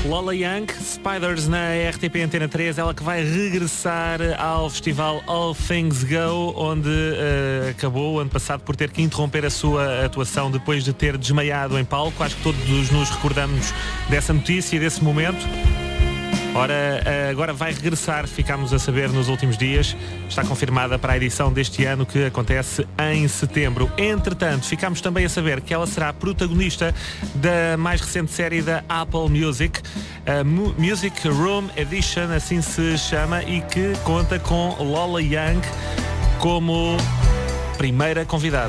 Lola Young, Spiders na RTP Antena 3, ela que vai regressar ao festival All Things Go, onde acabou o ano passado por ter que interromper a sua atuação depois de ter desmaiado em palco. Acho que todos nos recordamos dessa notícia e desse momento. Ora, agora vai regressar, ficámos a saber nos últimos dias, está confirmada para a edição deste ano que acontece em setembro. Entretanto, ficámos também a saber que ela será protagonista da mais recente série da Apple Music, a Music Room Edition, assim se chama, e que conta com Lola Young como primeira convidada.